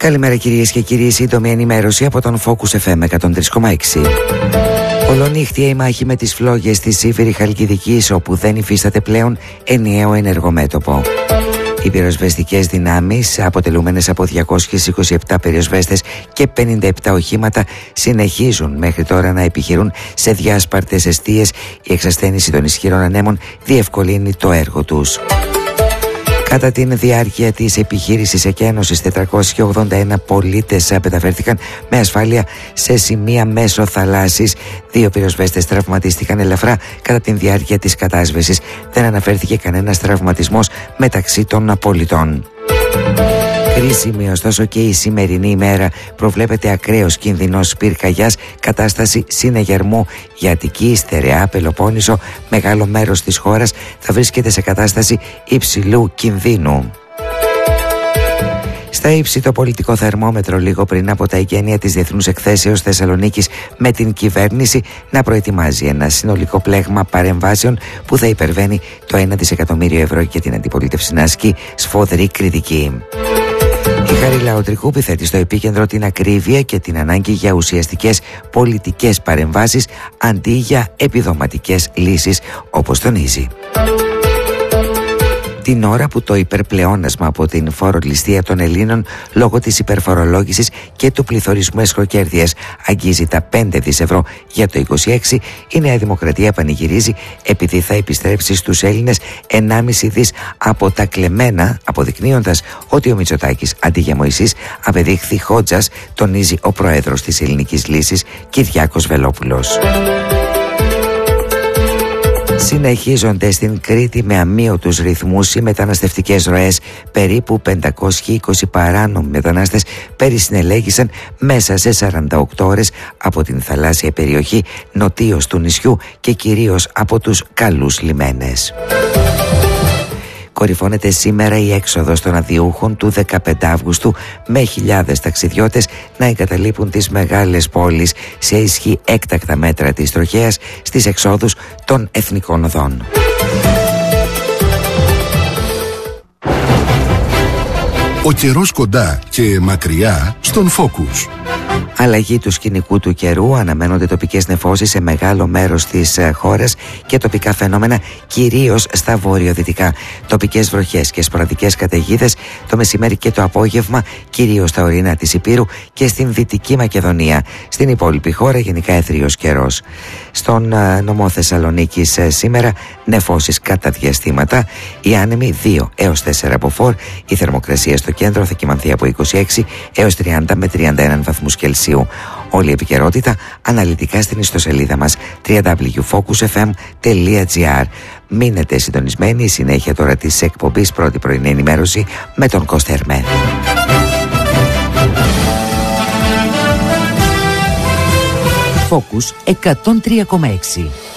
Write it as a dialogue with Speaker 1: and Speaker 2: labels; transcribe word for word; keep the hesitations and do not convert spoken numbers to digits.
Speaker 1: Καλημέρα κυρίες και κύριοι, σύντομη ενημέρωση από τον Focus εφ εμ εκατόν τρία κόμμα έξι. Ολονύχτια η μάχη με τις φλόγες της Σύφυρη Χαλκιδικής, όπου δεν υφίσταται πλέον ενιαίο ενεργό μέτωπο. Οι πυροσβεστικές δυνάμεις, αποτελούμενες από διακόσιες είκοσι επτά πυροσβέστες και πενήντα επτά οχήματα, συνεχίζουν μέχρι τώρα να επιχειρούν σε διάσπαρτες εστίες. Η εξασθένιση των ισχυρών ανέμων διευκολύνει το έργο τους. Κατά την διάρκεια της επιχείρησης εκένωσης, τετρακόσιοι ογδόντα ένα πολίτες μεταφέρθηκαν με ασφάλεια σε σημεία μέσω θαλάσσης. Δύο πυροσβέστες τραυματίστηκαν ελαφρά κατά την διάρκεια της κατάσβεσης. Δεν αναφέρθηκε κανένας τραυματισμός μεταξύ των πολιτών. Κρίσιμη ωστόσο και η σημερινή ημέρα. Προβλέπεται ακραίος κίνδυνος πυρκαγιάς, κατάσταση συνεγερμού. Η Αττική, Στερεά, Πελοπόννησο, μεγάλο μέρος της χώρας θα βρίσκεται σε κατάσταση υψηλού κινδύνου. Στα ύψη το πολιτικό θερμόμετρο λίγο πριν από τα εγγένεια της Διεθνούς Εκθέσεως Θεσσαλονίκης, με την κυβέρνηση να προετοιμάζει ένα συνολικό πλέγμα παρεμβάσεων που θα υπερβαίνει το ένα δισεκατομμύριο ευρώ και την αντιπολίτευση να ασκεί σφοδρή κριτική. Η Χάρη Λαοτρικούπη θέτει στο επίκεντρο την ακρίβεια και την ανάγκη για ουσιαστικές πολιτικές παρεμβάσεις αντί για επιδοματικές λύσεις, όπως τονίζει. Την ώρα που το υπερπλεόνασμα από την φορολιστία των Ελλήνων λόγω της υπερφορολόγησης και του πληθωρισμού εσχροκέρδειας αγγίζει τα πέντε δισεκατομμύρια ευρώ για το είκοσι έξι, η Νέα Δημοκρατία πανηγυρίζει επειδή θα επιστρέψει στους Έλληνες ενάμιση δις από τα κλεμμένα, αποδεικνύοντας ότι ο Μητσοτάκης αντί για Μωυσής απεδείχθη Χότζας, τονίζει ο πρόεδρος της Ελληνικής Λύσης Κυριάκος Βελόπουλος. Συνεχίζονται στην Κρήτη με αμύωτους ρυθμούς οι μεταναστευτικές ροές. Περίπου πεντακόσιοι είκοσι παράνομοι μετανάστες περισυνελέγησαν μέσα σε σαράντα οκτώ ώρες από την θαλάσσια περιοχή νοτίως του νησιού και κυρίως από τους καλούς λιμένες. Κορυφώνεται σήμερα η έξοδος των αδειούχων του δεκαπέντε Αυγούστου, με χιλιάδες ταξιδιώτες να εγκαταλείπουν τις μεγάλες πόλεις σε ισχύ έκτακτα μέτρα της τροχέας στις εξόδους των εθνικών οδών.
Speaker 2: Ο καιρός κοντά και μακριά στον Focus.
Speaker 1: Αλλαγή του σκηνικού του καιρού, αναμένονται τοπικές νεφώσεις σε μεγάλο μέρος της χώρας και τοπικά φαινόμενα κυρίως στα βορειοδυτικά. Τοπικές βροχές και σποραδικές καταιγίδες το μεσημέρι και το απόγευμα, κυρίως στα ορεινά της Ηπείρου και στην Δυτική Μακεδονία. Στην υπόλοιπη χώρα γενικά έθριος καιρός. Στον νομό Θεσσαλονίκης σήμερα νεφώσεις κατά διαστήματα, οι άνεμοι δύο έως τέσσερα από φορ, η θερμοκρασία στο κέντρο θα κυμανθεί από είκοσι έξι έως τριάντα με τριάντα ένα βαθμούς Κελσίου. Όλη η επικαιρότητα αναλυτικά στην ιστοσελίδα μας double-u double-u double-u τελεία focus f m τελεία g r. Μείνετε συντονισμένοι, η συνέχεια τώρα της εκπομπής πρώτη πρωινή ενημέρωση με τον Κώστα Ερμέ.
Speaker 3: Focus εκατόν τρία κόμμα έξι.